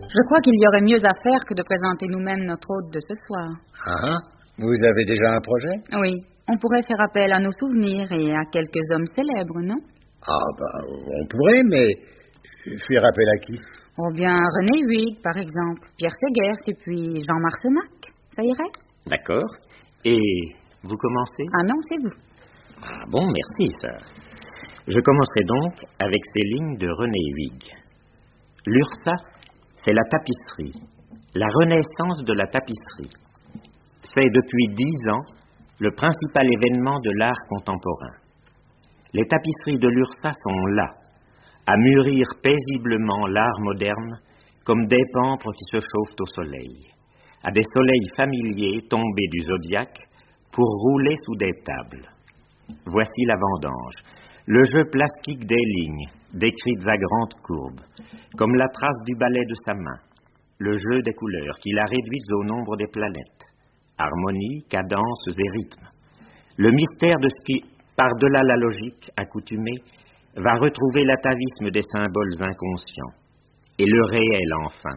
Je crois qu'il y aurait mieux à faire que de présenter nous-mêmes notre hôte de ce soir. Ah, vous avez déjà un projet? Oui, on pourrait faire appel à nos souvenirs et à quelques hommes célèbres, non? Ah, on pourrait, mais faire appel à qui? Oh bien, René Huyghe, par exemple, Pierre Segers et puis Jean Marcenac. Ça irait? D'accord. Et vous commencez? Ah non, c'est vous. Ah bon, merci, ça. Je commencerai donc avec ces lignes de René Huyghe. L'URSA, c'est la tapisserie, la renaissance de la tapisserie. C'est depuis 10 ans le principal événement de l'art contemporain. Les tapisseries de l'URSA sont là, à mûrir paisiblement l'art moderne comme des pampres qui se chauffent au soleil, à des soleils familiers tombés du zodiaque pour rouler sous des tables. Voici la vendange, le jeu plastique des lignes, décrites à grandes courbes, comme la trace du balai de sa main, le jeu des couleurs qu'il a réduites au nombre des planètes, harmonie, cadences et rythmes. Le mystère de ce qui, par-delà la logique accoutumée, va retrouver l'atavisme des symboles inconscients. Et le réel, enfin,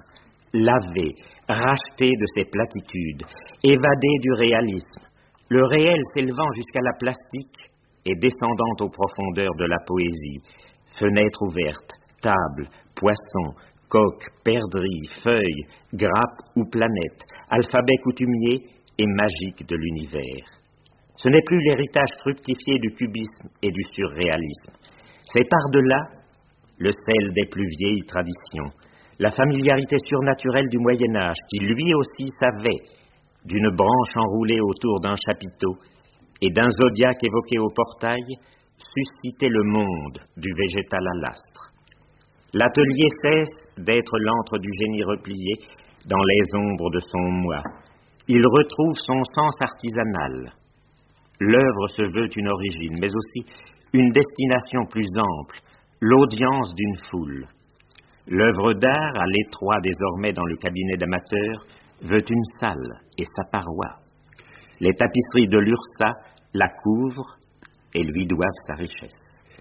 lavé, racheté de ses platitudes, évadé du réalisme, le réel s'élevant jusqu'à la plastique et descendant aux profondeurs de la poésie, fenêtres ouvertes, tables, poissons, coques, perdrix, feuilles, grappes ou planètes, alphabet coutumier et magique de l'univers. Ce n'est plus l'héritage fructifié du cubisme et du surréalisme. C'est par-delà le sel des plus vieilles traditions, la familiarité surnaturelle du Moyen-Âge qui lui aussi savait, d'une branche enroulée autour d'un chapiteau et d'un zodiaque évoqué au portail, susciter le monde du végétal à l'astre. L'atelier cesse d'être l'antre du génie replié dans les ombres de son moi. Il retrouve son sens artisanal. L'œuvre se veut une origine, mais aussi une destination plus ample, l'audience d'une foule. L'œuvre d'art, à l'étroit désormais dans le cabinet d'amateurs, veut une salle et sa paroi. Les tapisseries de l'URSA la couvrent et lui doivent sa richesse.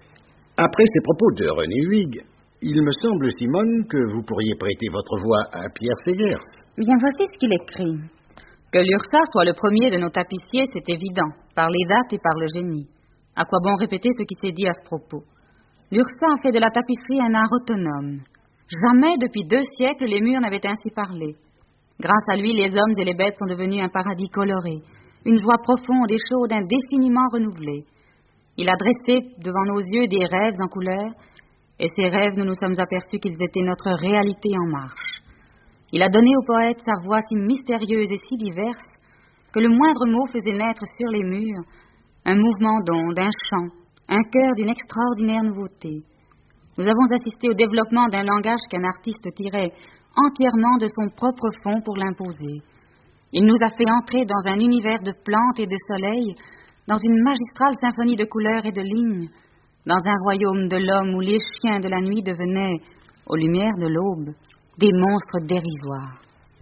Après ces propos de René Huyghe, il me semble, Simone, que vous pourriez prêter votre voix à Pierre Segers. Bien, voici ce qu'il écrit. Que l'URSA soit le premier de nos tapissiers, c'est évident, par les dates et par le génie. À quoi bon répéter ce qui s'est dit à ce propos? L'URSA a fait de la tapisserie un art autonome. Jamais depuis 2 siècles les murs n'avaient ainsi parlé. Grâce à lui, les hommes et les bêtes sont devenus un paradis coloré, une joie profonde et chaude indéfiniment renouvelée. Il a dressé devant nos yeux des rêves en couleur, et ces rêves, nous nous sommes aperçus qu'ils étaient notre réalité en marche. Il a donné au poète sa voix si mystérieuse et si diverse que le moindre mot faisait naître sur les murs un mouvement d'onde, un chant, un chœur d'une extraordinaire nouveauté. Nous avons assisté au développement d'un langage qu'un artiste tirait entièrement de son propre fond pour l'imposer. Il nous a fait entrer dans un univers de plantes et de soleil, dans une magistrale symphonie de couleurs et de lignes, dans un royaume de l'homme où les chiens de la nuit devenaient, aux lumières de l'aube, des monstres dérisoires.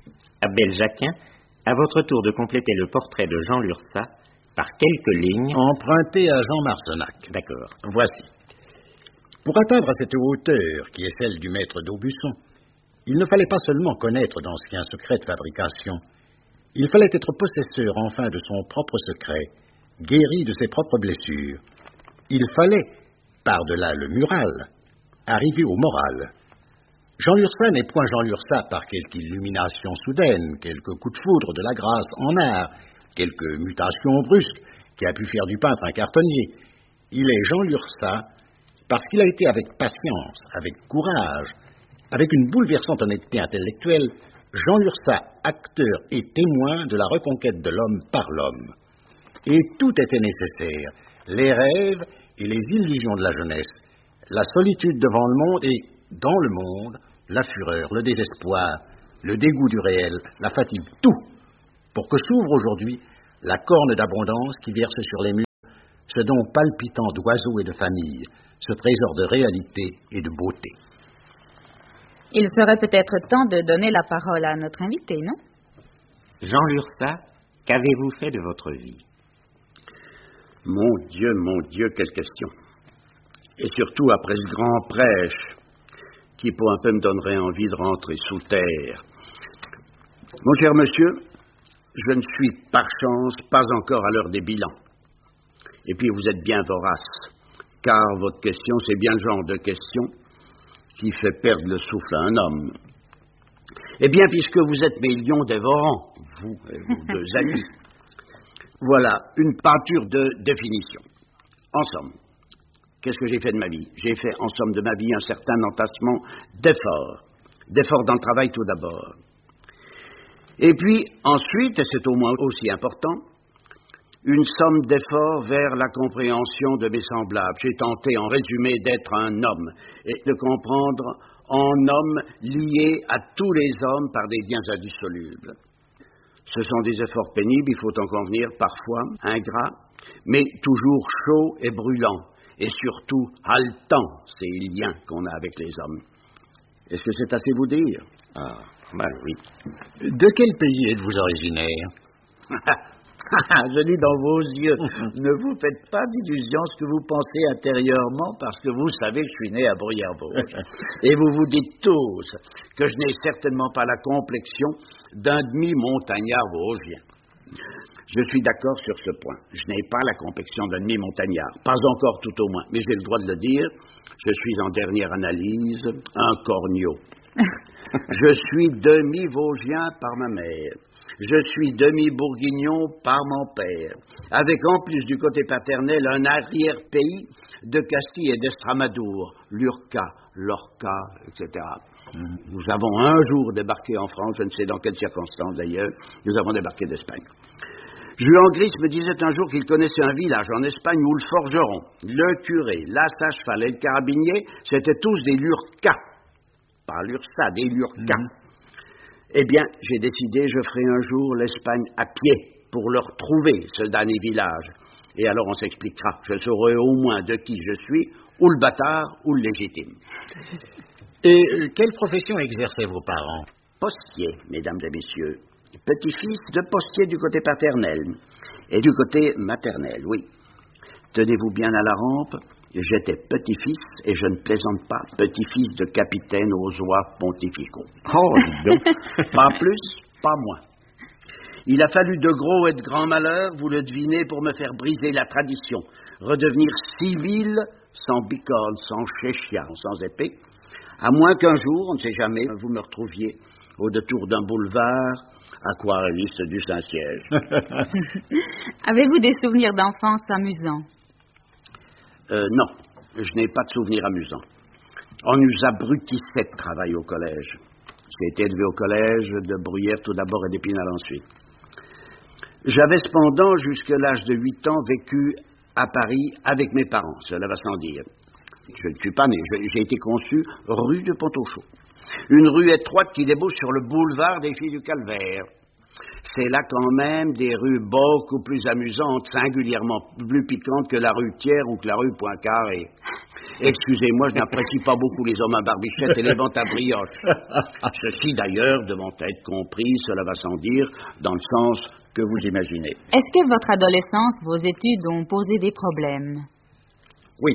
Abel Jacquin, à votre tour de compléter le portrait de Jean Lurçat par quelques lignes empruntées à Jean Marcenac. D'accord. Voici. Pour atteindre à cette hauteur qui est celle du maître d'Aubusson, il ne fallait pas seulement connaître d'anciens secrets de fabrication, il fallait être possesseur enfin de son propre secret, guéri de ses propres blessures. Il fallait, par-delà le mural, arriver au moral. Jean Lurçat n'est point Jean Lurçat par quelque illumination soudaine, quelque coup de foudre de la grâce en art, quelque mutation brusque qui a pu faire du peintre un cartonnier. Il est Jean Lurçat parce qu'il a été avec patience, avec courage, avec une bouleversante honnêteté intellectuelle, Jean Lurçat, acteur et témoin de la reconquête de l'homme par l'homme. Et tout était nécessaire, les rêves et les illusions de la jeunesse, la solitude devant le monde et, dans le monde, la fureur, le désespoir, le dégoût du réel, la fatigue, tout, pour que s'ouvre aujourd'hui la corne d'abondance qui verse sur les murs ce don palpitant d'oiseaux et de familles, ce trésor de réalité et de beauté. Il serait peut-être temps de donner la parole à notre invité, non? Jean Lurçat, qu'avez-vous fait de votre vie? Mon Dieu, quelle question. Et surtout après ce grand prêche qui pour un peu me donnerait envie de rentrer sous terre. Mon cher monsieur, je ne suis par chance pas encore à l'heure des bilans. Et puis vous êtes bien vorace, car votre question, c'est bien le genre de question qui fait perdre le souffle à un homme. Eh bien, puisque vous êtes mes lions dévorants, vous et vos deux amis, voilà une peinture de définition. En somme, qu'est-ce que j'ai fait de ma vie? J'ai fait, en somme de ma vie, un certain entassement d'efforts. D'efforts dans le travail tout d'abord. Et puis, ensuite, et c'est au moins aussi important, une somme d'efforts vers la compréhension de mes semblables. J'ai tenté, en résumé, d'être un homme et de comprendre en homme lié à tous les hommes par des liens indissolubles. Ce sont des efforts pénibles, il faut en convenir, parfois ingrats, mais toujours chauds et brûlants, et surtout haletants, ces liens qu'on a avec les hommes. Est-ce que c'est assez vous dire? Ah, ben oui. De quel pays êtes-vous originaire? Je lis dans vos yeux. Ne vous faites pas d'illusions ce que vous pensez intérieurement, parce que vous savez que je suis né à Bruyères-Vosges. Et vous vous dites tous que je n'ai certainement pas la complexion d'un demi-montagnard vosgien. Je suis d'accord sur ce point. Je n'ai pas la complexion d'un demi-montagnard. Pas encore tout au moins, mais j'ai le droit de le dire. Je suis en dernière analyse un corneau. Je suis demi-vosgien par ma mère. Je suis demi-bourguignon par mon père, avec en plus du côté paternel un arrière-pays de Castille et d'Estramadour, l'Urca, l'Orca, etc. Nous avons un jour débarqué en France, je ne sais dans quelles circonstances d'ailleurs, nous avons débarqué d'Espagne. Juan Gris me disait un jour qu'il connaissait un village en Espagne où le forgeron, le curé, l'as à cheval et le carabinier, c'étaient tous des Lurcas. Pas l'Ursa, des Lurcas. Eh bien, j'ai décidé, je ferai un jour l'Espagne à pied pour leur trouver ce damné village. Et alors on s'expliquera. Je saurai au moins de qui je suis, ou le bâtard, ou le légitime. Et quelle profession exerçaient vos parents? Postier, mesdames et messieurs. Petit-fils de postier du côté paternel. Et du côté maternel, oui. Tenez-vous bien à la rampe. J'étais petit-fils, et je ne plaisante pas, petit-fils de capitaine aux oies pontificaux. Oh, dis donc. Pas plus, pas moins. Il a fallu de gros et de grands malheurs, vous le devinez, pour me faire briser la tradition, redevenir civil, sans bicorne, sans chéchia, sans épée, à moins qu'un jour, on ne sait jamais, vous me retrouviez au détour d'un boulevard, aquarelliste du Saint-Siège. Avez-vous des souvenirs d'enfance amusants? Non, je n'ai pas de souvenirs amusants. On nous abrutissait de travail au collège. J'ai été élevé au collège de Bruyères tout d'abord et d'Épinal ensuite. J'avais cependant, jusqu'à l'âge de 8 ans, vécu à Paris avec mes parents, cela va sans dire. Je ne suis pas né, j'ai été conçu rue de Pont-au-Chaud. Une rue étroite qui débouche sur le boulevard des Filles du Calvaire. C'est là quand même des rues beaucoup plus amusantes, singulièrement plus piquantes que la rue Thiers ou que la rue Poincaré. Excusez-moi, je n'apprécie pas beaucoup les hommes à barbichette et les ventes à brioche. Ceci d'ailleurs devant être compris, cela va sans dire, dans le sens que vous imaginez. Est-ce que votre adolescence, vos études ont posé des problèmes? Oui,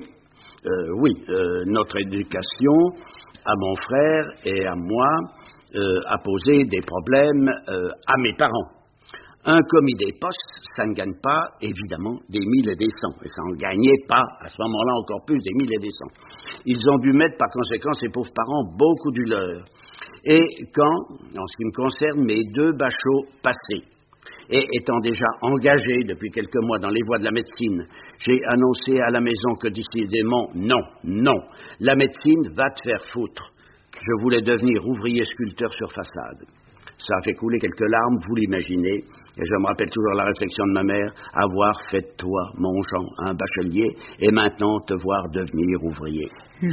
notre éducation à mon frère et à moi a posé des problèmes à mes parents. Un commis des postes, ça ne gagne pas, évidemment, des 1000 et des 100. Et ça n'en gagnait pas, à ce moment-là, encore plus, des 1000 et des 100. Ils ont dû mettre, par conséquent, ces pauvres parents, beaucoup du leur. Et quand, en ce qui me concerne, mes 2 bachots passés, et étant déjà engagé depuis quelques mois dans les voies de la médecine, j'ai annoncé à la maison que décidément, non, la médecine va te faire foutre. Je voulais devenir ouvrier sculpteur sur façade. Ça a fait couler quelques larmes, vous l'imaginez, et je me rappelle toujours la réflexion de ma mère, avoir fait de toi, mon Jean, un bachelier, et maintenant te voir devenir ouvrier.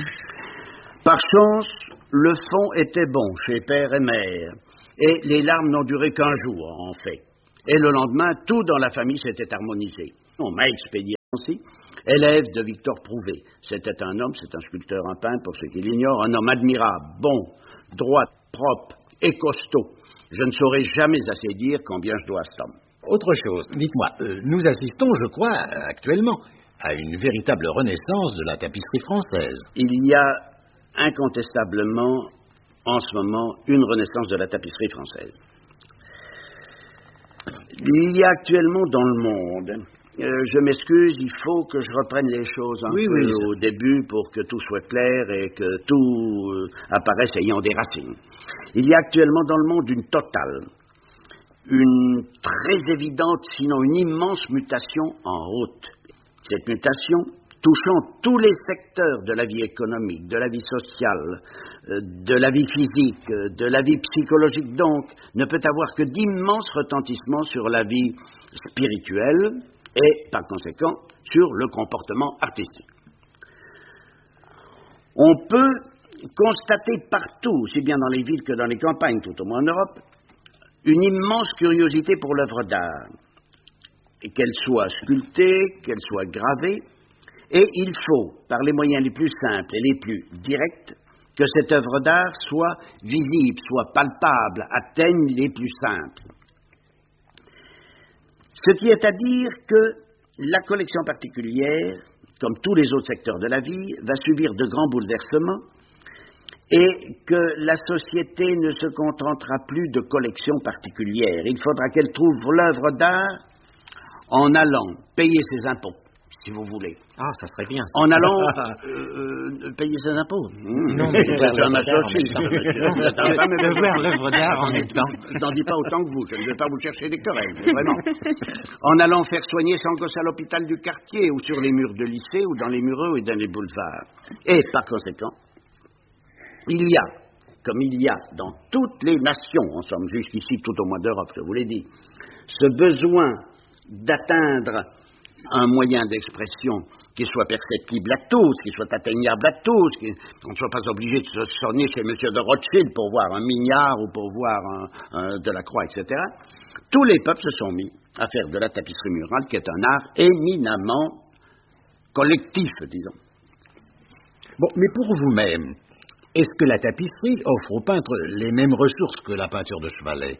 Par chance, le fond était bon chez père et mère, et les larmes n'ont duré qu'un jour, en fait. Et le lendemain, tout dans la famille s'était harmonisé. On m'a expédié aussi, élève de Victor Prouvé. C'était un homme, c'est un sculpteur, un peintre, pour ceux qui l'ignorent, un homme admirable, bon, droit, propre et costaud. Je ne saurais jamais assez dire combien je dois à cet homme. Autre chose, dites-moi, nous assistons, je crois, actuellement, à une véritable renaissance de la tapisserie française. Il y a incontestablement en ce moment une renaissance de la tapisserie française. Il y a actuellement dans le monde, je m'excuse, il faut que je reprenne les choses un peu au début pour que tout soit clair et que tout apparaisse ayant des racines. Il y a actuellement dans le monde une totale, une très évidente, sinon une immense mutation en route. Cette mutation, touchant tous les secteurs de la vie économique, de la vie sociale, de la vie physique, de la vie psychologique donc, ne peut avoir que d'immenses retentissements sur la vie spirituelle et, par conséquent, sur le comportement artistique. On peut constater partout, aussi bien dans les villes que dans les campagnes, tout au moins en Europe, une immense curiosité pour l'œuvre d'art, qu'elle soit sculptée, qu'elle soit gravée, et il faut, par les moyens les plus simples et les plus directs, que cette œuvre d'art soit visible, soit palpable, atteigne les plus simples. Ce qui est à dire que la collection particulière, comme tous les autres secteurs de la vie, va subir de grands bouleversements et que la société ne se contentera plus de collections particulières. Il faudra qu'elle trouve l'œuvre d'art en allant payer ses impôts, si vous voulez. Ah, ça serait bien. En allant payer ses impôts. Non, mais vous êtes un masochiste. De voir l'œuvre d'art en même temps. Je n'en dis pas autant que vous. Je ne vais pas vous chercher des querelles, mais vraiment. En allant faire soigner son gosse à l'hôpital du quartier, ou sur les murs de lycée, ou dans les muraux et dans les boulevards. Et par conséquent, il y a, comme il y a dans toutes les nations, en somme, jusqu'ici, tout au moins d'Europe, je vous l'ai dit, ce besoin d'atteindre un moyen d'expression qui soit perceptible à tous, qui soit atteignable à tous, qu'on ne soit pas obligé de se sortir chez M. de Rothschild pour voir un Mignard ou pour voir un Delacroix, etc. Tous les peuples se sont mis à faire de la tapisserie murale, qui est un art éminemment collectif, disons. Bon, mais pour vous-même, est-ce que la tapisserie offre aux peintres les mêmes ressources que la peinture de chevalet?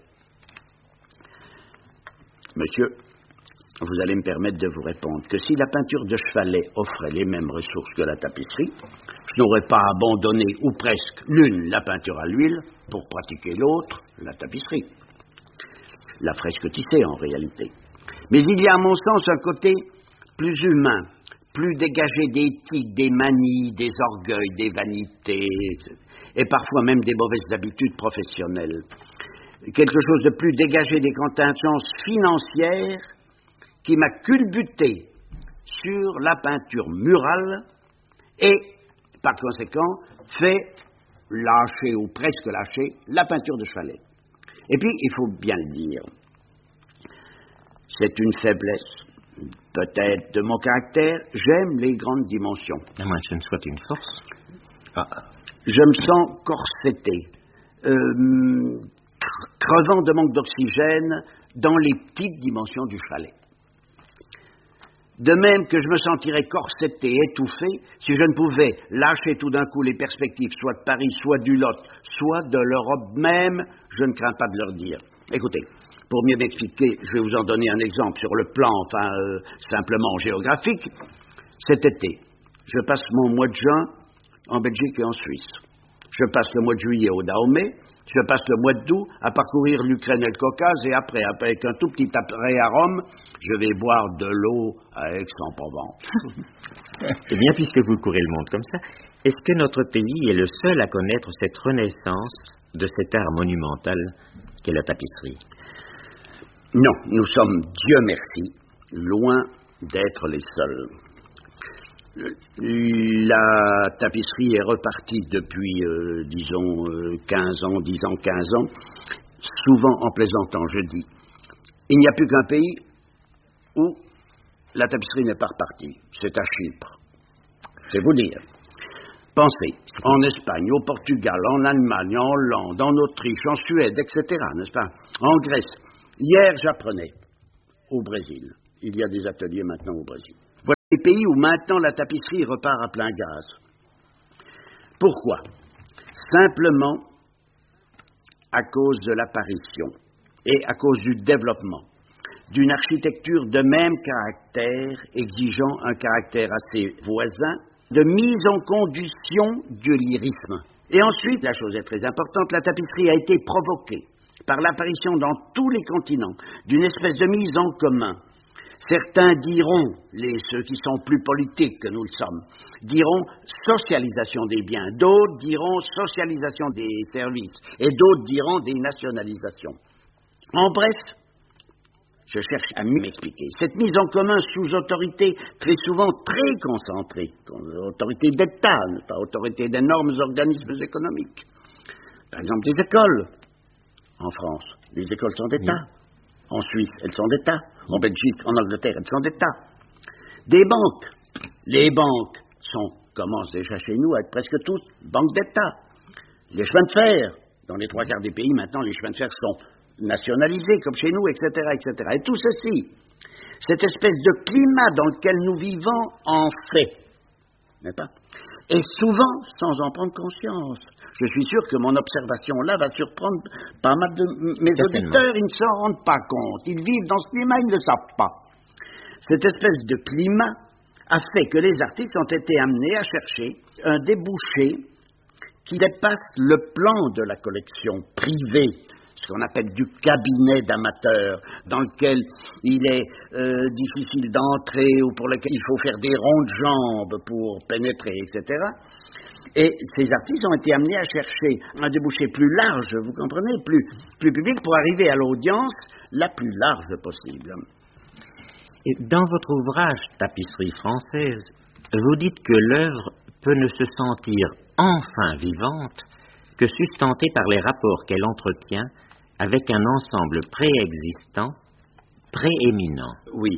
Monsieur, vous allez me permettre de vous répondre que si la peinture de chevalet offrait les mêmes ressources que la tapisserie, je n'aurais pas abandonné, ou presque, l'une, la peinture à l'huile, pour pratiquer l'autre, la tapisserie. La fresque tissée, en réalité. Mais il y a, à mon sens, un côté plus humain, plus dégagé d'éthique, des manies, des orgueils, des vanités, et parfois même des mauvaises habitudes professionnelles. Quelque chose de plus dégagé des contingences financières qui m'a culbuté sur la peinture murale et, par conséquent, fait lâcher, ou presque lâcher, la peinture de chevalet. Et puis, il faut bien le dire, c'est une faiblesse, peut-être de mon caractère, j'aime les grandes dimensions. À moins que ce ne soit une force. Je me sens corseté, crevant de manque d'oxygène dans les petites dimensions du chevalet. De même que je me sentirais corseté, étouffé, si je ne pouvais lâcher tout d'un coup les perspectives, soit de Paris, soit du Lot, soit de l'Europe même, je ne crains pas de leur dire. Écoutez, pour mieux m'expliquer, je vais vous en donner un exemple sur le plan, simplement géographique. Cet été, je passe mon mois de juin en Belgique et en Suisse. Je passe le mois de juillet au Dahomey. Je passe le mois d'août à parcourir l'Ukraine et le Caucase, et après, avec un tout petit arrêt à Rome, je vais boire de l'eau à Aix-en-Provence. Eh bien, puisque vous courez le monde comme ça, est-ce que notre pays est le seul à connaître cette renaissance de cet art monumental qu'est la tapisserie? Non, nous sommes, Dieu merci, loin d'être les seuls. La tapisserie est repartie depuis, disons, 15 ans, 10 ans, 15 ans, souvent en plaisantant, je dis. Il n'y a plus qu'un pays où la tapisserie n'est pas repartie, c'est à Chypre. C'est vous dire. Pensez, en Espagne, au Portugal, en Allemagne, en Hollande, en Autriche, en Suède, etc., n'est-ce pas? En Grèce. Hier, j'apprenais au Brésil. Il y a des ateliers maintenant au Brésil. Voilà les pays où maintenant la tapisserie repart à plein gaz. Pourquoi? Simplement à cause de l'apparition et à cause du développement d'une architecture de même caractère, exigeant un caractère assez voisin de mise en condition du lyrisme. Et ensuite, la chose est très importante, la tapisserie a été provoquée par l'apparition dans tous les continents d'une espèce de mise en commun. Certains diront, ceux qui sont plus politiques que nous le sommes, diront socialisation des biens, d'autres diront socialisation des services, et d'autres diront dénationalisation. En bref, je cherche à m'expliquer. Cette mise en commun sous autorité très souvent très concentrée, autorité d'État, pas autorité d'énormes organismes économiques. Par exemple, des écoles. En France, les écoles sont d'État. Oui. En Suisse, elles sont d'État. En Belgique, en Angleterre, elles sont d'État. Des banques. Les banques commencent déjà chez nous à être presque toutes banques d'État. Les chemins de fer. Dans les 3 quarts des pays, maintenant, les chemins de fer sont nationalisés, comme chez nous, etc., etc. Et tout ceci, cette espèce de climat dans lequel nous vivons en fait, n'est-ce pas? Et souvent, sans en prendre conscience. Je suis sûr que mon observation là va surprendre pas mal de mes auditeurs, ils ne s'en rendent pas compte. Ils vivent dans ce climat, ils ne le savent pas. Cette espèce de climat a fait que les artistes ont été amenés à chercher un débouché qui dépasse le plan de la collection privée, ce qu'on appelle du cabinet d'amateurs, dans lequel il est difficile d'entrer ou pour lequel il faut faire des ronds de jambes pour pénétrer, etc. Et ces artistes ont été amenés à chercher un débouché plus large, vous comprenez, plus public, pour arriver à l'audience la plus large possible. Et dans votre ouvrage « Tapisserie française », vous dites que l'œuvre peut ne se sentir enfin vivante que sustentée par les rapports qu'elle entretient avec un ensemble préexistant, prééminent. Oui.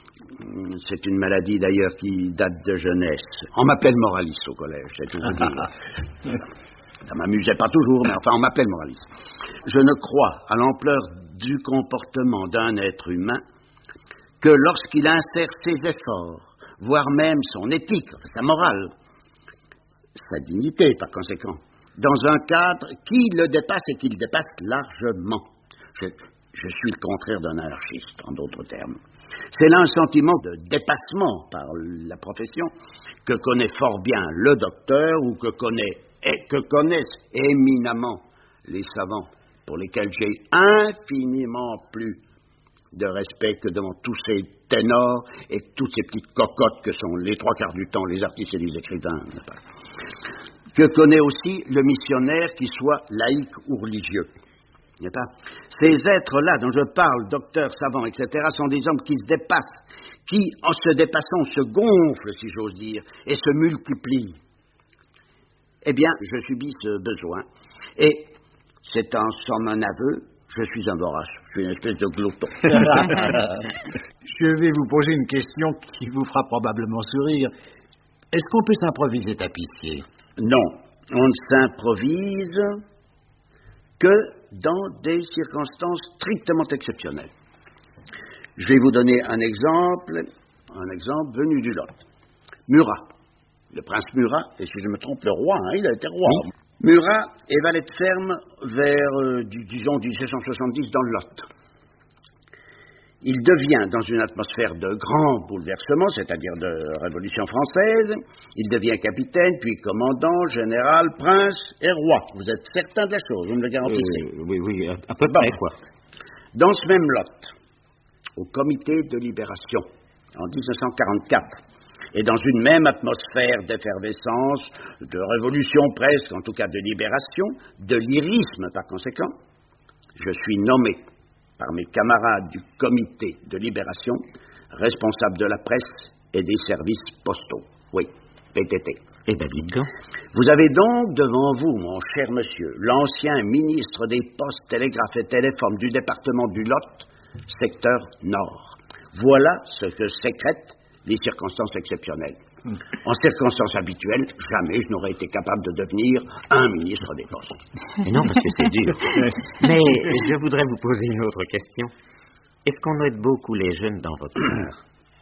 C'est une maladie d'ailleurs qui date de jeunesse. On m'appelle moraliste au collège, c'est tout vous dire. Ça m'amusait pas toujours, mais enfin on m'appelle moraliste. Je ne crois à l'ampleur du comportement d'un être humain que lorsqu'il insère ses efforts, voire même son éthique, sa morale, sa dignité par conséquent, dans un cadre qui le dépasse et qui le dépasse largement. Je suis le contraire d'un anarchiste, en d'autres termes. C'est là un sentiment de dépassement par la profession que connaît fort bien le docteur ou que connaissent éminemment les savants, pour lesquels j'ai infiniment plus de respect que devant tous ces ténors et toutes ces petites cocottes que sont les 3 quarts du temps les artistes et les écrivains. Que connaît aussi le missionnaire, qui soit laïque ou religieux. N'est-ce pas? Ces êtres-là dont je parle, docteurs, savants, etc., sont des hommes qui se dépassent, qui, en se dépassant, se gonflent, si j'ose dire, et se multiplient. Eh bien, je subis ce besoin, et c'est en somme un aveu, je suis un vorace, je suis une espèce de glouton. Je vais vous poser une question qui vous fera probablement sourire. Est-ce qu'on peut s'improviser tapissier? Non, on ne s'improvise que dans des circonstances strictement exceptionnelles. Je vais vous donner un exemple venu du Lot. Murat, le prince Murat, et si je me trompe, le roi, il a été roi. Oui. Murat est valet de ferme vers, disons, 1770 dans le Lot. Il devient, dans une atmosphère de grand bouleversement, c'est-à-dire de Révolution française, il devient capitaine, puis commandant, général, prince et roi. Vous êtes certain de la chose, vous me le garantissez? Oui, à peu près, quoi. Dans ce même Lot, au comité de libération, en 1944, et dans une même atmosphère d'effervescence, de révolution presque, en tout cas de libération, de lyrisme par conséquent, je suis nommé par mes camarades du comité de libération, responsable de la presse et des services postaux. Oui, PTT. Eh bien, dites donc. Vous avez donc devant vous, mon cher monsieur, l'ancien ministre des Postes, Télégraphes et Téléphones du département du Lot, secteur Nord. Voilà ce que sécrètent les circonstances exceptionnelles. En circonstances habituelles, jamais je n'aurais été capable de devenir un ministre des Postes. Mais non, parce que c'est dur. Mais je voudrais vous poser une autre question. Est-ce qu'on aide beaucoup les jeunes dans votre art?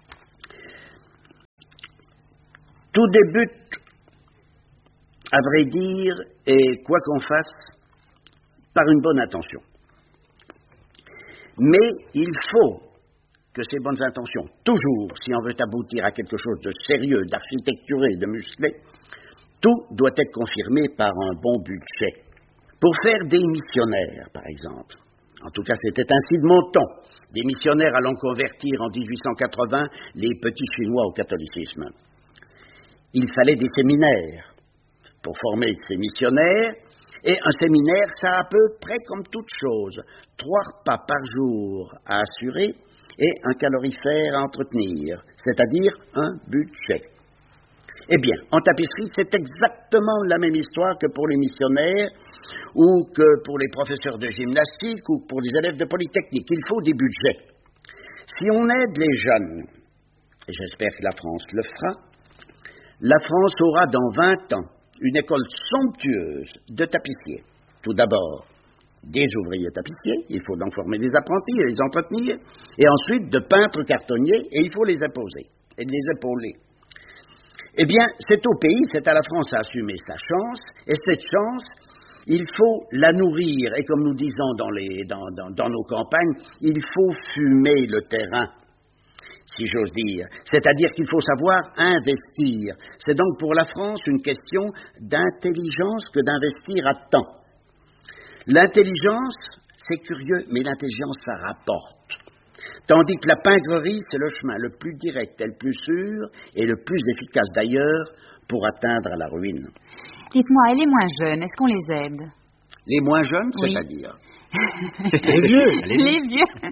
Tout débute, à vrai dire, et quoi qu'on fasse, par une bonne intention. Mais il faut que ses bonnes intentions, toujours, si on veut aboutir à quelque chose de sérieux, d'architecturé, de musclé, tout doit être confirmé par un bon budget. Pour faire des missionnaires, par exemple, en tout cas c'était ainsi de mon temps, des missionnaires allant convertir en 1880 les petits Chinois au catholicisme. Il fallait des séminaires pour former ces missionnaires, et un séminaire, ça a à peu près comme toute chose, 3 repas par jour à assurer et un calorifère à entretenir, c'est-à-dire un budget. Eh bien, en tapisserie, c'est exactement la même histoire que pour les missionnaires ou que pour les professeurs de gymnastique ou pour les élèves de polytechnique. Il faut des budgets. Si on aide les jeunes, et j'espère que la France le fera, la France aura dans 20 ans une école somptueuse de tapissiers. Tout d'abord, des ouvriers tapissiers, il faut donc former des apprentis et les entretenir, et ensuite de peintres cartonniers, et il faut les imposer et les épauler. Eh bien, c'est au pays, c'est à la France à assumer sa chance, et cette chance, il faut la nourrir, et comme nous disons dans nos campagnes, il faut fumer le terrain, si j'ose dire. C'est-à-dire qu'il faut savoir investir. C'est donc pour la France une question d'intelligence que d'investir à temps. L'intelligence, c'est curieux, mais l'intelligence, ça rapporte. Tandis que la pingrerie, c'est le chemin le plus direct et le plus sûr, et le plus efficace d'ailleurs, pour atteindre la ruine. Dites-moi, et les moins jeunes, est-ce qu'on les aide? Les moins jeunes, oui. C'est-à-dire les vieux. Les vieux.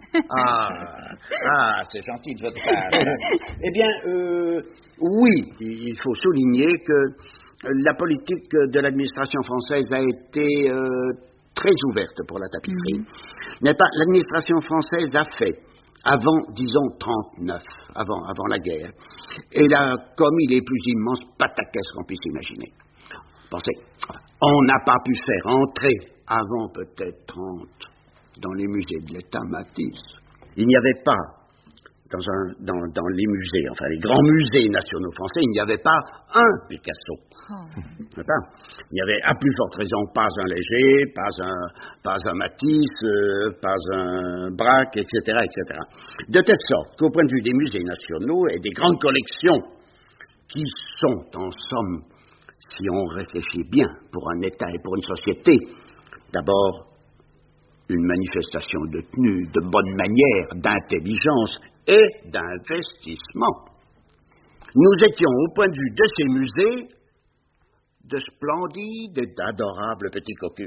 C'est gentil de votre part. Eh bien, oui, il faut souligner que la politique de l'administration française a été très ouverte pour la tapisserie. N'est-ce pas? L'administration française a fait, avant, disons, 39, avant la guerre, elle a commis les plus immenses pataquès qu'on puisse imaginer. Pensez, on n'a pas pu faire entrer, avant peut-être 30, dans les musées de l'État, Matisse. Il n'y avait pas, dans les musées, enfin les grands musées nationaux français, il n'y avait pas un Picasso. Il n'y avait à plus forte raison pas un Léger, pas un Matisse, pas un Braque, etc., etc. De telle sorte qu'au point de vue des musées nationaux et des grandes collections qui sont en somme, si on réfléchit bien, pour un État et pour une société, d'abord une manifestation de tenue, de bonne manière, d'intelligence et d'investissement. Nous étions, au point de vue de ces musées, de splendides et d'adorables petits cocus.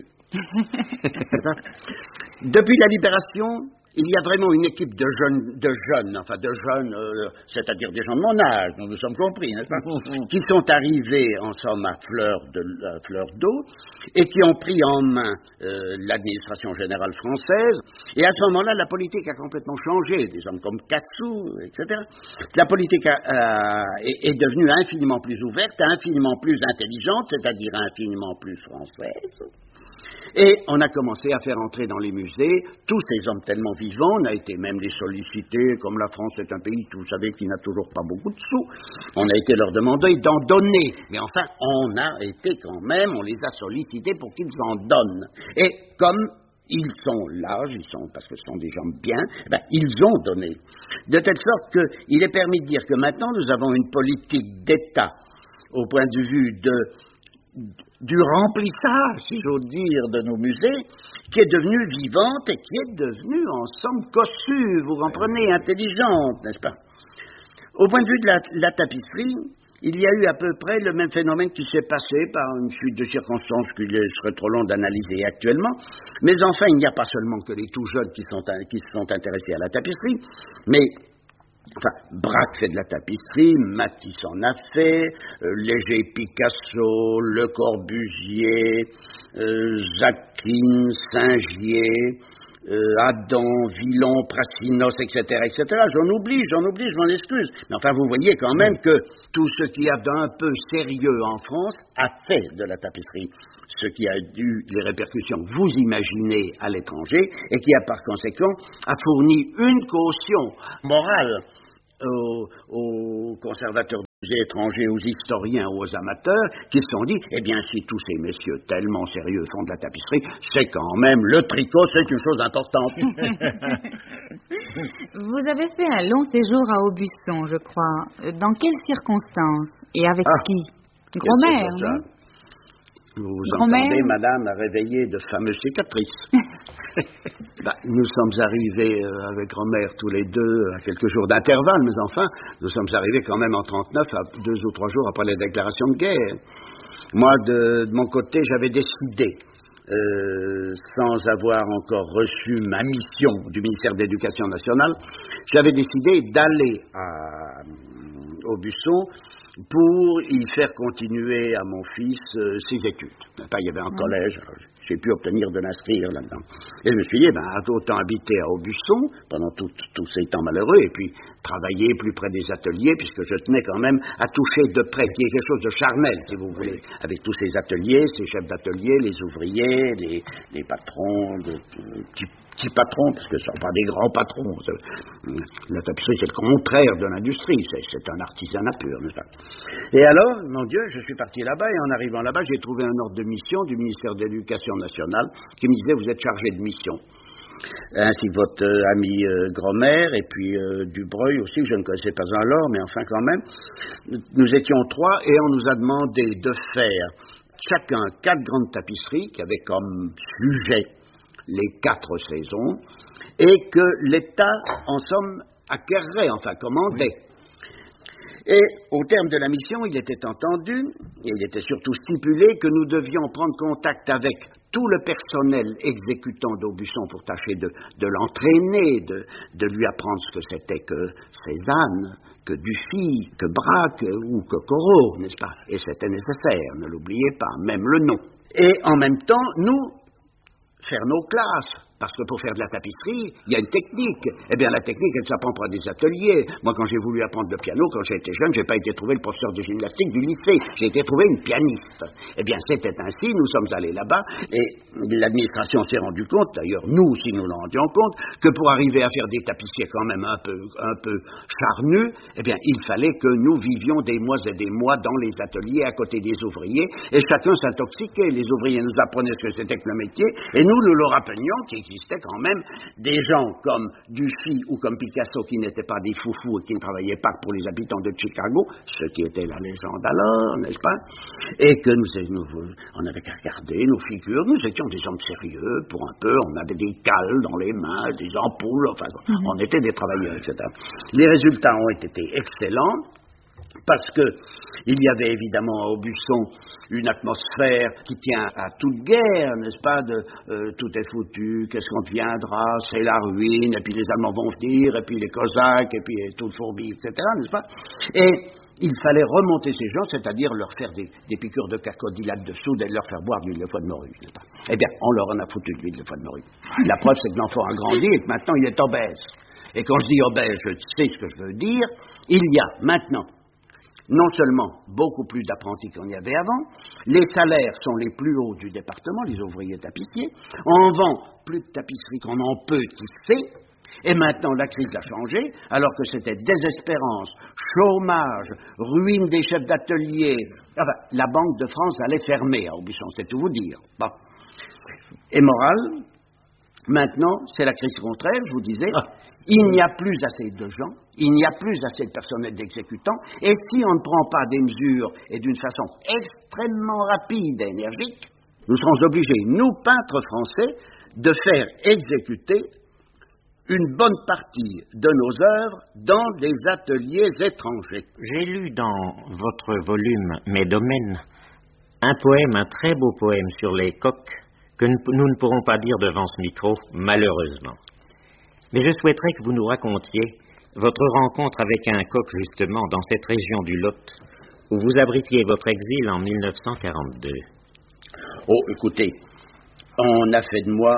Depuis la Libération, il y a vraiment une équipe de jeunes, c'est-à-dire des gens de mon âge, nous nous sommes compris, n'est-ce pas, qui sont arrivés, en somme, à fleur d'eau, et qui ont pris en main l'administration générale française, et à ce moment-là, la politique a complètement changé, des hommes comme Cassou, etc. La politique est devenue infiniment plus ouverte, infiniment plus intelligente, c'est-à-dire infiniment plus française. Et on a commencé à faire entrer dans les musées tous ces hommes tellement vivants, on a été même les solliciter, comme la France est un pays, vous savez, qui n'a toujours pas beaucoup de sous, on a été leur demander d'en donner, mais enfin, on a été quand même, on les a sollicités pour qu'ils en donnent. Et comme ils sont là, parce que ce sont des gens bien, ils ont donné. De telle sorte qu'il est permis de dire que maintenant, nous avons une politique d'État, au point de vue du remplissage, si j'ose dire, de nos musées, qui est devenue vivante et qui est devenue, en somme, cossue, vous comprenez, intelligente, n'est-ce pas? Au point de vue de la tapisserie, il y a eu à peu près le même phénomène qui s'est passé par une suite de circonstances qu'il serait trop long d'analyser actuellement, mais enfin, il n'y a pas seulement que les tout jeunes qui se sont intéressés à la tapisserie, mais Braque fait de la tapisserie, Matisse en a fait, Léger, Picasso, Le Corbusier, Jacquine, Saint-Gier, Adam, Villon, Prassinos, etc., etc. J'en oublie, je m'en excuse. Mais enfin, vous voyez quand même que tout ce qui a d'un peu sérieux en France a fait de la tapisserie, ce qui a eu les répercussions, vous imaginez, à l'étranger, et qui a par conséquent a fourni une caution morale aux conservateurs étrangers, aux historiens, aux amateurs, qui se sont dit, eh bien, si tous ces messieurs tellement sérieux font de la tapisserie, c'est quand même, le tricot, c'est une chose importante. Vous avez fait un long séjour à Aubusson, je crois. Dans quelles circonstances et avec qui? Grand-mère, non? Vous entendez, madame, à réveiller de fameuses cicatrices. Nous sommes arrivés avec grand-mère tous les deux à quelques jours d'intervalle, mais enfin, nous sommes arrivés quand même en 39, à 2 ou 3 jours après la déclaration de guerre. Moi, de mon côté, j'avais décidé, sans avoir encore reçu ma mission du ministère de l'Éducation nationale, j'avais décidé d'aller à Aubusson pour y faire continuer à mon fils ses études. Il y avait un collège, j'ai pu obtenir de l'inscrire là-dedans. Et je me suis dit, autant habiter à Aubusson pendant tous ces temps malheureux, et puis travailler plus près des ateliers, puisque je tenais quand même à toucher de près, qu'il y ait quelque chose de charnel, si vous voulez, avec tous ces ateliers, ces chefs d'atelier, les ouvriers, les patrons, les petits patrons, parce que ce ne sont pas des grands patrons. La tapisserie, c'est le contraire de l'industrie, c'est un artisanat pur, n'est-ce pas? Et alors, mon Dieu, je suis parti là-bas, et en arrivant là-bas, j'ai trouvé un ordre de mission du ministère de l'Éducation nationale qui me disait, vous êtes chargé de mission. Ainsi que votre ami grand-mère, et puis Dubreuil aussi, que je ne connaissais pas alors, mais enfin quand même. Nous étions 3, et on nous a demandé de faire chacun 4 grandes tapisseries qui avaient comme sujet les 4 saisons, et que l'État, en somme, acquerrait, enfin commandait. Et au terme de la mission, il était entendu, et il était surtout stipulé, que nous devions prendre contact avec tout le personnel exécutant d'Aubusson pour tâcher de l'entraîner, de lui apprendre ce que c'était que Cézanne, que Dufy, que Braque ou que Corot, n'est-ce pas? Et c'était nécessaire, ne l'oubliez pas, même le nom. Et en même temps, nous, faire nos classes. Parce que pour faire de la tapisserie, il y a une technique. Eh bien, la technique, elle s'apprend par des ateliers. Moi, quand j'ai voulu apprendre le piano, quand j'étais jeune, je n'ai pas été trouvé le professeur de gymnastique du lycée. J'ai été trouvé une pianiste. Eh bien, c'était ainsi. Nous sommes allés là-bas et l'administration s'est rendue compte, d'ailleurs, nous aussi nous nous rendions compte, que pour arriver à faire des tapissiers quand même un peu charnus, eh bien, il fallait que nous vivions des mois et des mois dans les ateliers à côté des ouvriers et chacun s'intoxiquait. Les ouvriers nous apprenaient ce que c'était que le métier et nous leur appenions qu'il existait quand même des gens comme Dufy ou comme Picasso qui n'étaient pas des foufous et qui ne travaillaient pas pour les habitants de Chicago, ce qui était la légende alors, n'est-ce pas? Et que on avait qu'à regarder nos figures, nous étions des hommes sérieux, pour un peu, on avait des cales dans les mains, des ampoules, enfin, on était des travailleurs, etc. Les résultats ont été excellents. Parce que il y avait évidemment à Aubusson une atmosphère qui tient à toute guerre, n'est-ce pas, tout est foutu, qu'est-ce qu'on deviendra, c'est la ruine, et puis les Allemands vont venir, et puis les Cosaques, et puis tout le fourbi, etc., n'est-ce pas? Et il fallait remonter ces gens, c'est-à-dire leur faire des piqûres de crocodile là-dessous, et leur faire boire de l'huile de foie de morue, n'est-ce pas? Eh bien, on leur en a foutu de l'huile de foie de morue. La preuve, c'est que l'enfant a grandi et que maintenant il est obèse. Et quand je dis obèse, je sais ce que je veux dire, il y a maintenant non seulement beaucoup plus d'apprentis qu'on y avait avant, les salaires sont les plus hauts du département, les ouvriers tapissiers, on vend plus de tapisseries qu'on en peut tisser, et maintenant la crise a changé, alors que c'était désespérance, chômage, ruine des chefs d'atelier, enfin, la Banque de France allait fermer à Aubusson, c'est tout vous dire. Bon. Et morale, maintenant, c'est la crise contraire, je vous disais, il n'y a plus assez de gens, il n'y a plus assez de personnel d'exécutants, et si on ne prend pas des mesures et d'une façon extrêmement rapide et énergique, nous serons obligés, nous, peintres français, de faire exécuter une bonne partie de nos œuvres dans des ateliers étrangers. J'ai lu dans votre volume « Mes domaines » un poème, un très beau poème sur les coqs, que nous ne pourrons pas dire devant ce micro, malheureusement. Mais je souhaiterais que vous nous racontiez votre rencontre avec un coq, justement, dans cette région du Lot, où vous abritiez votre exil en 1942. Oh, écoutez, on a fait de moi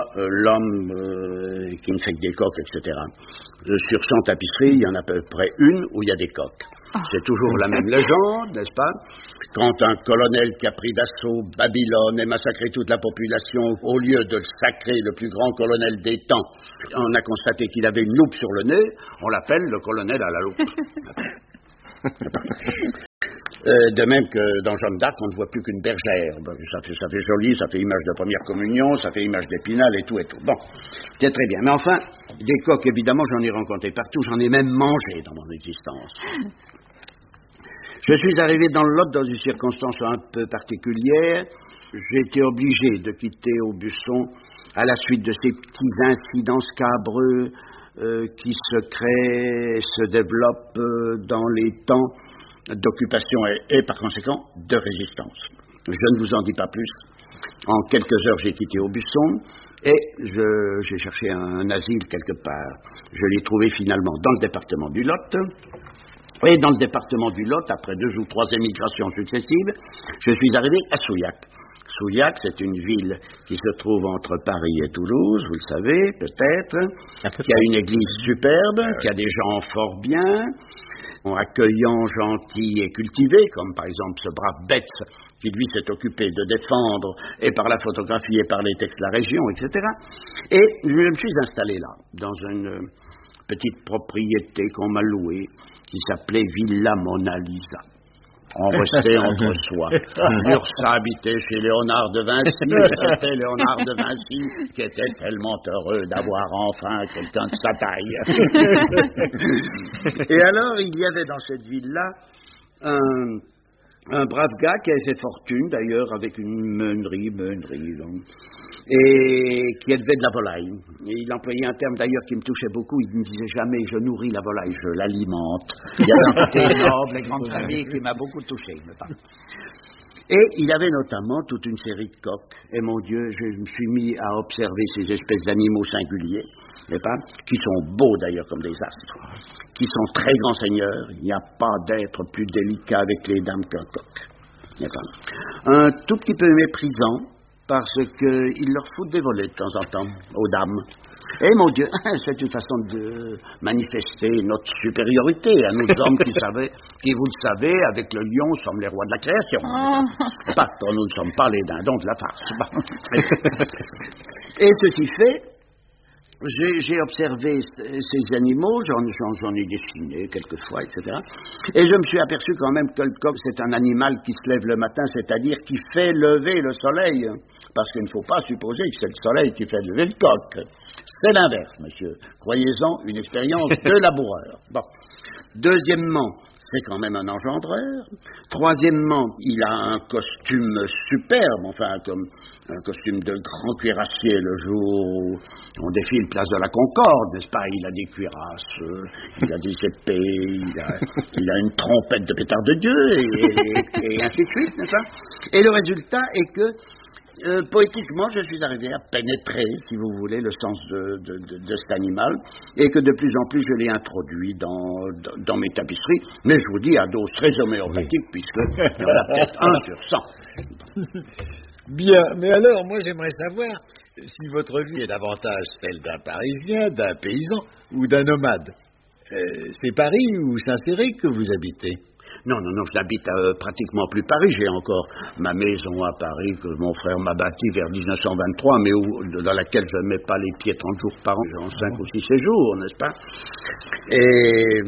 l'homme qui ne fait que des coqs, etc. Sur 100 tapisseries, il y en a à peu près une où il y a des coqs. C'est toujours la même légende, n'est-ce pas? Quand un colonel qui a pris d'assaut Babylone et massacré toute la population, au lieu de le sacrer le plus grand colonel des temps, on a constaté qu'il avait une loupe sur le nez, on l'appelle le colonel à la loupe. De même que dans Jeanne d'Arc, on ne voit plus qu'une bergère. Ça fait joli, ça fait image de première communion, ça fait image d'Épinal et tout et tout. Bon, c'est très bien. Mais enfin, des coqs, évidemment, j'en ai rencontré partout. J'en ai même mangé dans mon existence. Je suis arrivé dans le Lot dans une circonstance un peu particulière. J'ai été obligé de quitter Aubusson à la suite de ces petits incidents scabreux qui se créent, se développent dans les temps d'occupation et par conséquent de résistance. Je ne vous en dis pas plus. En quelques heures, j'ai quitté Aubusson et j'ai cherché un asile quelque part. Je l'ai trouvé finalement dans le département du Lot. Et dans le département du Lot, après 2 ou 3 émigrations successives, je suis arrivé à Souillac. Souillac, c'est une ville qui se trouve entre Paris et Toulouse, vous le savez peut-être, qui a une église superbe, qui a des gens fort bien, accueillants, gentils et cultivés, comme par exemple ce brave Betz, qui lui s'est occupé de défendre, et par la photographie et par les textes, la région, etc. Et je me suis installé là, dans une petite propriété qu'on m'a louée, qui s'appelait Villa Mona Lisa. On restait entre soi. Lursa habitait chez Léonard de Vinci, et c'était Léonard de Vinci qui était tellement heureux d'avoir enfin quelqu'un de sa taille. Et alors, il y avait dans cette ville-là un brave gars qui avait fait fortune, d'ailleurs, avec une meunerie, et qui élevait de la volaille. Et il employait un terme, d'ailleurs, qui me touchait beaucoup. Il ne disait jamais « je nourris la volaille, je l'alimente ». Il y avait un côté noble et grande famille qui m'a beaucoup touché. Et il avait notamment toute une série de coqs. Et mon Dieu, je me suis mis à observer ces espèces d'animaux singuliers, qui sont beaux d'ailleurs comme des astres, qui sont très grands seigneurs. Il n'y a pas d'être plus délicat avec les dames qu'un coq. Un tout petit peu méprisant, parce qu'il leur faut dévoler de temps en temps aux dames. Et mon Dieu, c'est une façon de manifester notre supériorité à nous hommes qui, vous le savez, avec le lion, sommes les rois de la création. Nous ne sommes pas les dindons de la farce. Et ceci fait, j'ai observé ces animaux, j'en ai dessiné quelquefois, etc. Et je me suis aperçu quand même que le coq, c'est un animal qui se lève le matin, c'est-à-dire qui fait lever le soleil. Parce qu'il ne faut pas supposer que c'est le soleil qui fait lever le coq. C'est l'inverse, monsieur. Croyez-en, une expérience de laboureur. Bon. Deuxièmement, c'est quand même un engendreur. Troisièmement, il a un costume superbe, comme un costume de grand cuirassier le jour où on défile place de la Concorde, n'est-ce pas? Il a des cuirasses, il a des épées, il a une trompette de pétard de Dieu, et ainsi de suite, n'est-ce pas? Et le résultat est que poétiquement, je suis arrivé à pénétrer, si vous voulez, le sens de cet animal, et que de plus en plus je l'ai introduit dans mes tapisseries, mais je vous dis à dose très homéopathique, puisque il y en a peut-être 1 sur 100. Bien, mais alors, moi j'aimerais savoir si votre vie est davantage celle d'un Parisien, d'un paysan ou d'un nomade. C'est Paris ou Saint-Céré que vous habitez? Non, je n'habite pratiquement plus Paris. J'ai encore ma maison à Paris que mon frère m'a bâtie vers 1923, mais dans laquelle je ne mets pas les pieds 30 jours par an, en 5 ou 6 séjours, n'est-ce pas? Et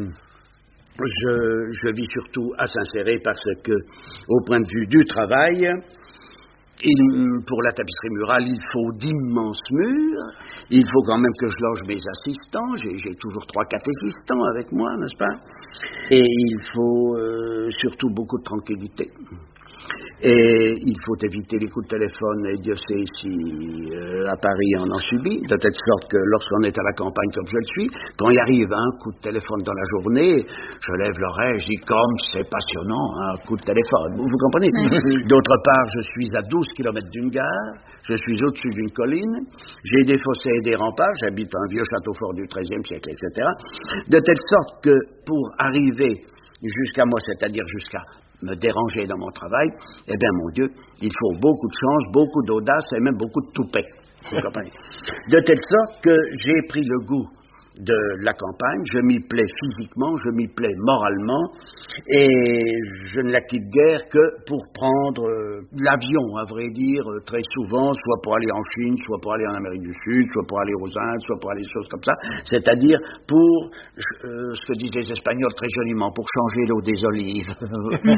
je vis surtout à Saint-Céré parce que, au point de vue du travail, pour la tapisserie murale, il faut d'immenses murs. Il faut quand même que je loge mes assistants. J'ai toujours 3-4 assistants avec moi, n'est-ce pas? Et il faut surtout beaucoup de tranquillité. Et il faut éviter les coups de téléphone, et Dieu sait si à Paris on en subit, de telle sorte que lorsqu'on est à la campagne comme je le suis, quand il arrive un coup de téléphone dans la journée, je lève l'oreille, je dis comme c'est passionnant, un coup de téléphone, vous comprenez? D'autre part, je suis à 12 km d'une gare, je suis au-dessus d'une colline, j'ai des fossés et des remparts, j'habite un vieux château fort du XIIIe siècle, etc. De telle sorte que pour arriver jusqu'à moi, c'est-à-dire jusqu'à me déranger dans mon travail, eh bien, mon Dieu, il faut beaucoup de chance, beaucoup d'audace et même beaucoup de toupet. Vous comprenez? De telle sorte que j'ai pris le goût de la campagne, je m'y plais physiquement, je m'y plais moralement, et je ne la quitte guère que pour prendre l'avion, à vrai dire, très souvent, soit pour aller en Chine, soit pour aller en Amérique du Sud, soit pour aller aux Indes, soit pour aller des choses comme ça, c'est-à-dire pour, ce que disent les Espagnols très joliment, pour changer l'eau des olives.